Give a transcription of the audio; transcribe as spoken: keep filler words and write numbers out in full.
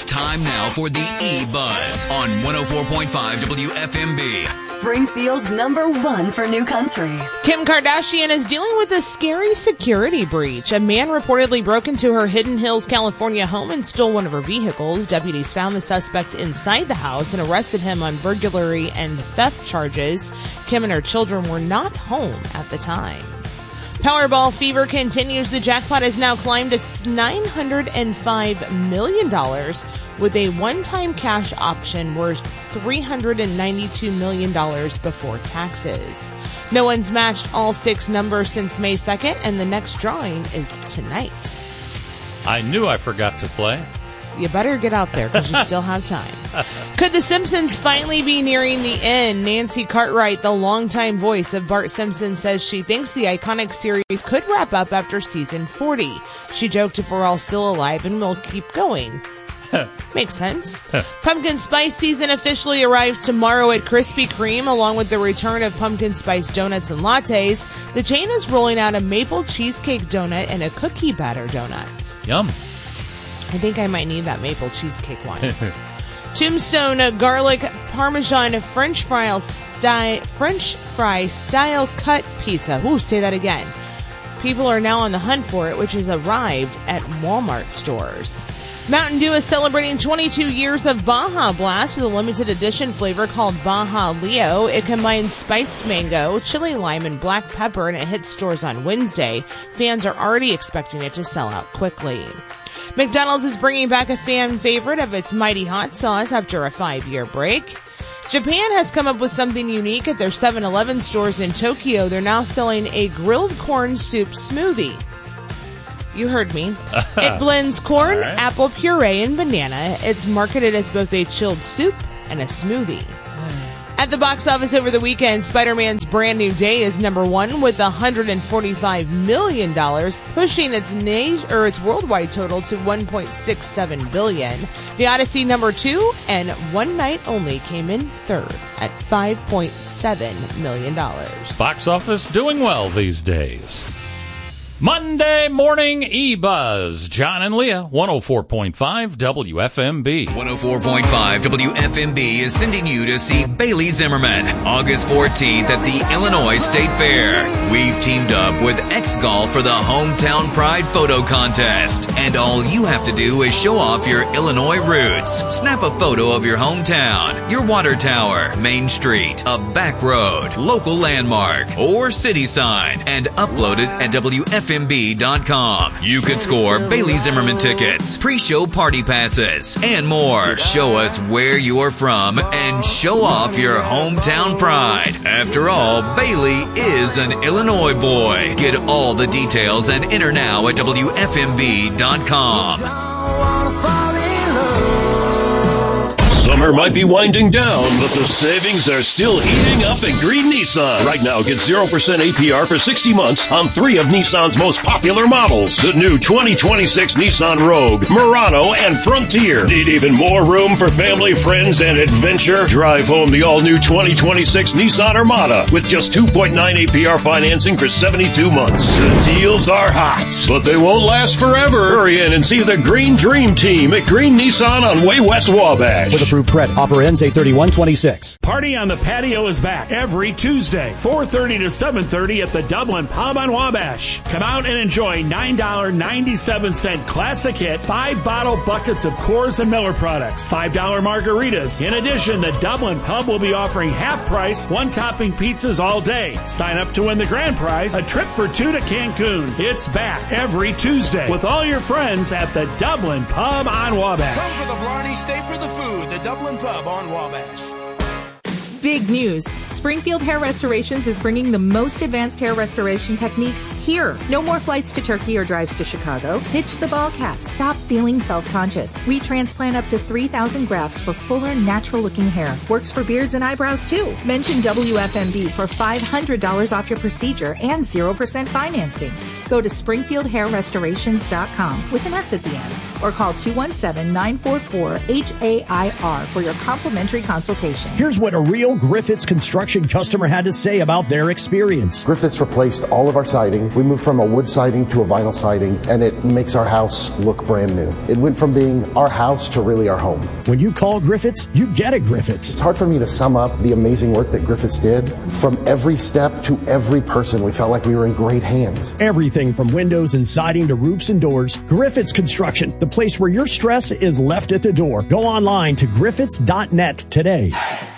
Time now for the E-Buzz on one oh four point five W F M B. Springfield's number one for new country. Kim Kardashian is dealing with a scary security breach. A man reportedly broke into her Hidden Hills, California home and stole one of her vehicles. Deputies found the suspect inside the house and arrested him on burglary and theft charges. Kim and her children were not home at the time. Powerball fever continues. The jackpot has now climbed to nine hundred five million dollars with a one-time cash option worth three hundred ninety-two million dollars before taxes. No one's matched all six numbers since May second, and the next drawing is tonight. I knew I forgot to play. You better get out there because you still have time. Could The Simpsons finally be nearing the end? Nancy Cartwright, the longtime voice of Bart Simpson, says she thinks the iconic series could wrap up after season forty. She joked, if we're all still alive and we'll keep going. Makes sense. Pumpkin spice season officially arrives tomorrow at Krispy Kreme, along with the return of pumpkin spice donuts and lattes. The chain is rolling out a maple cheesecake donut and a cookie batter donut. Yum. I think I might need that maple cheesecake one. Tombstone uh, garlic parmesan French fry style French fry style cut pizza. Ooh, say that again. People are now on the hunt for it, which has arrived at Walmart stores. Mountain Dew is celebrating twenty-two years of Baja Blast with a limited edition flavor called Baja Leo. It combines spiced mango, chili lime, and black pepper, and it hits stores on Wednesday. Fans are already expecting it to sell out quickly. McDonald's is bringing back a fan favorite of its Mighty Hot Sauce after a five-year break. Japan has come up with something unique at their seven eleven stores in Tokyo. They're now selling a grilled corn soup smoothie. You heard me. It blends corn, right, apple puree, and banana. It's marketed as both a chilled soup and a smoothie. At the box office over the weekend, Spider-Man's Brand New Day is number one with one hundred forty-five million dollars, pushing its na- or its worldwide total to one point six seven billion dollars. The Odyssey number two and One Night Only came in third at five point seven million dollars. Box office doing well these days. Monday morning E-Buzz. John and Leah, one oh four point five W F M B. one oh four point five W F M B is sending you to see Bailey Zimmerman August fourteenth at the Illinois State Fair. We've teamed up with X-Golf for the Hometown Pride Photo Contest. And all you have to do is show off your Illinois roots. Snap a photo of your hometown, your water tower, Main Street, a back road, local landmark, or city sign, and upload it at W F M B dot com. You could score Bailey Zimmerman tickets, pre-show party passes, and more. Show us where you're from and show off your hometown pride. After all, Bailey is an Illinois boy. Get all the details and enter now at W F M B dot com. Summer might be winding down, but the savings are still heating up at Green Nissan. Right now, get zero percent A P R for sixty months on three of Nissan's most popular models. The new twenty twenty-six Nissan Rogue, Murano, and Frontier. Need even more room for family, friends, and adventure? Drive home the all-new twenty twenty-six Nissan Armada with just two point nine A P R financing for seventy-two months. The deals are hot, but they won't last forever. Hurry in and see the Green Dream Team at Green Nissan on Way West Wabash. With approved credit. Offer ends eight thirty-one twenty-six. Party on the Patio is back every Tuesday, four thirty to seven thirty at the Dublin Pub on Wabash. Come out and enjoy nine dollars and ninety-seven cents classic hit, five bottle buckets of Coors and Miller products, five dollars margaritas. In addition, the Dublin Pub will be offering half price, one topping pizzas all day. Sign up to win the grand prize, a trip for two to Cancun. It's back every Tuesday with all your friends at the Dublin Pub on Wabash. Come for the Blarney, stay for the food. The Dublin Pub on Wabash. Big news. Springfield Hair Restorations is bringing the most advanced hair restoration techniques here. No more flights to Turkey or drives to Chicago. Ditch the ball cap. Stop feeling self-conscious. We transplant up to three thousand grafts for fuller, natural-looking hair. Works for beards and eyebrows, too. Mention W F M B for five hundred dollars off your procedure and zero percent financing. Go to springfield hair restorations dot com with an S at the end or call two one seven, nine four four, H A I R for your complimentary consultation. Here's what a real real Griffiths Construction customer had to say about their experience. Griffiths replaced all of our siding. We moved from a wood siding to a vinyl siding, and it makes our house look brand new. It went from being our house to really our home. When you call Griffiths, you get a Griffiths. It's hard for me to sum up the amazing work that Griffiths did. From every step to every person, we felt like we were in great hands. Everything from windows and siding to roofs and doors. Griffiths Construction, the place where your stress is left at the door. Go online to griffiths dot net today.